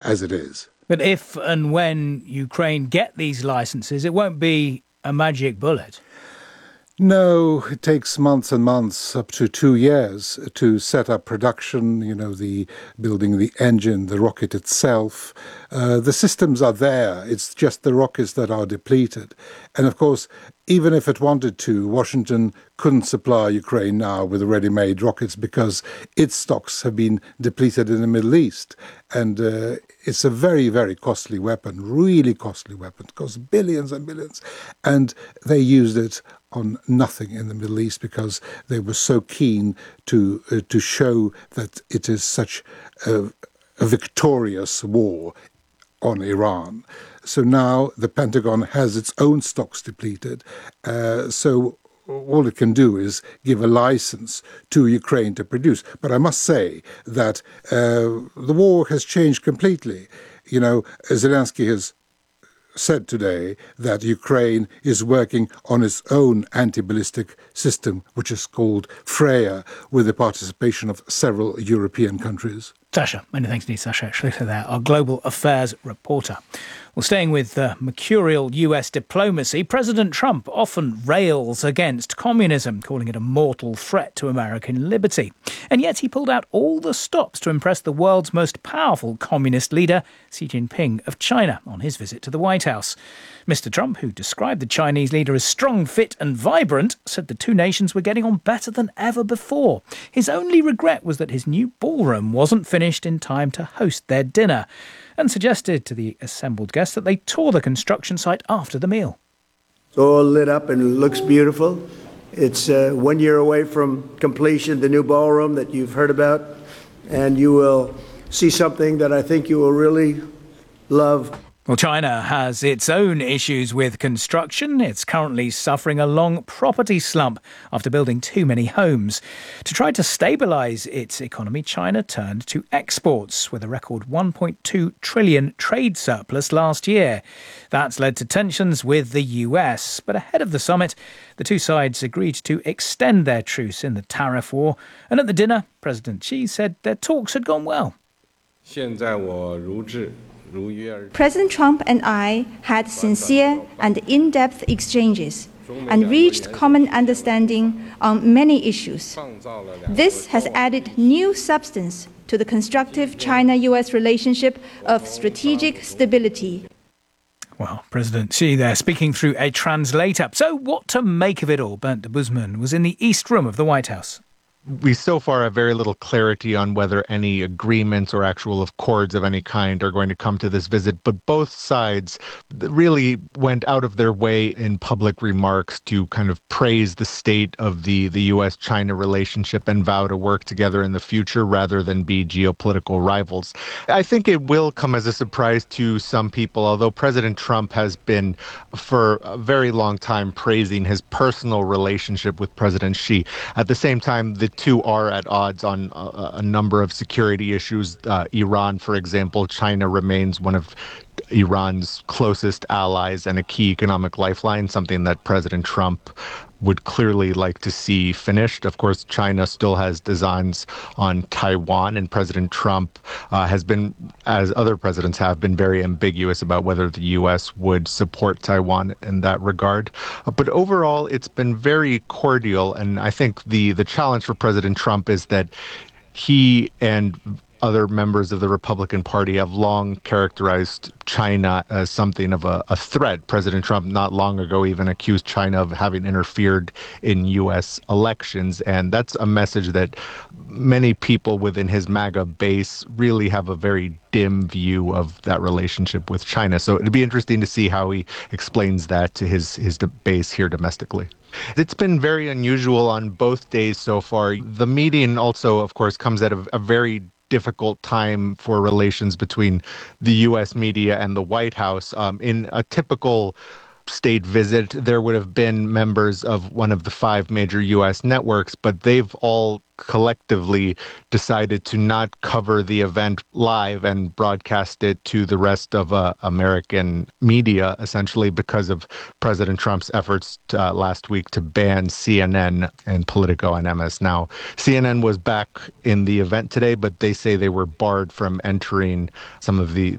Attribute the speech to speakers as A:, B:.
A: as it is.
B: But if and when Ukraine get these licenses, it won't be a magic bullet.
A: No, it takes months and months, up to 2 years, to set up production, the building the engine, the rocket itself. The systems are there. It's just the rockets that are depleted. And of course, even if it wanted to, Washington couldn't supply Ukraine now with ready-made rockets because its stocks have been depleted in the Middle East. And it's a very, very costly weapon, really costly weapon. It costs billions and billions. And they used it on nothing in the Middle East because they were so keen to show that it is such a victorious war on Iran. So now the Pentagon has its own stocks depleted. So all it can do is give a license to Ukraine to produce. But I must say that the war has changed completely. Zelensky has said today that Ukraine is working on its own anti-ballistic system, which is called Freya, with the participation of several European countries.
B: Sasha, many thanks indeed, Sasha Schlichter there, our global affairs reporter. Well, staying with mercurial US diplomacy, President Trump often rails against communism, calling it a mortal threat to American liberty. And yet he pulled out all the stops to impress the world's most powerful communist leader, Xi Jinping of China, on his visit to the White House. Mr. Trump, who described the Chinese leader as strong, fit and vibrant, said the two nations were getting on better than ever before. His only regret was that his new ballroom wasn't finished in time to host their dinner, and suggested to the assembled guests that they tour the construction site after the meal.
C: It's all lit up and looks beautiful. It's 1 year away from completion, the new ballroom that you've heard about, and you will see something that I think you will really love.
B: Well, China has its own issues with construction. It's currently suffering a long property slump after building too many homes. To try to stabilise its economy, China turned to exports with a record 1.2 trillion trade surplus last year. That's led to tensions with the US. But ahead of the summit, the two sides agreed to extend their truce in the tariff war. And at the dinner, President Xi said their talks had gone well.
D: President Trump and I had sincere and in-depth exchanges and reached common understanding on many issues. This has added new substance to the constructive China-US relationship of strategic stability.
B: Well, President Xi there speaking through a translator. So what to make of it all? Bernd Busman was in the East Room of the White House.
E: We so far have very little clarity on whether any agreements or actual accords of any kind are going to come to this visit, but both sides really went out of their way in public remarks to kind of praise the state of the U.S.-China relationship and vow to work together in the future rather than be geopolitical rivals. I think it will come as a surprise to some people, although President Trump has been for a very long time praising his personal relationship with President Xi. At the same time, the two are at odds on a number of security issues. Iran, for example, China remains one of Iran's closest allies and a key economic lifeline, something that President Trump would clearly like to see finished. Of course, China still has designs on Taiwan, and President Trump has been, as other presidents have, been very ambiguous about whether the U.S. would support Taiwan in that regard. But overall, it's been very cordial, and I think the challenge for President Trump is that he and other members of the Republican Party have long characterized China as something of a threat. President Trump not long ago even accused China of having interfered in U.S. elections, and that's a message that many people within his MAGA base really have a very dim view of that relationship with China. So it'd be interesting to see how he explains that to his base here domestically. It's been very unusual on both days so far. The meeting also, of course, comes at a very difficult time for relations between the U.S. media and the White House. In a typical state visit, there would have been members of one of the 5 major U.S. networks, but they've all collectively decided to not cover the event live and broadcast it to the rest of American media, essentially because of President Trump's efforts last week to ban CNN and Politico and MS Now. CNN was back in the event today, but they say they were barred from entering some of the